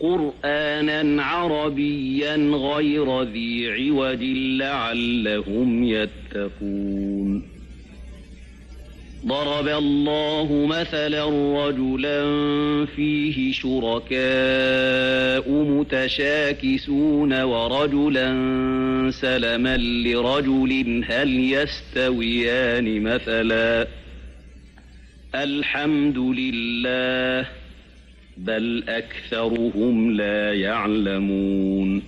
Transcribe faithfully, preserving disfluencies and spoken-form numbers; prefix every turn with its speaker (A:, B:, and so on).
A: قرآنا عربيا غير ذي عوج لعلهم يتقون ضرب الله مثلا رجلا فيه شركاء متشاكسون ورجلا سلما لرجل هل يستويان مثلا الحمد لله بل أكثرهم لا يعلمون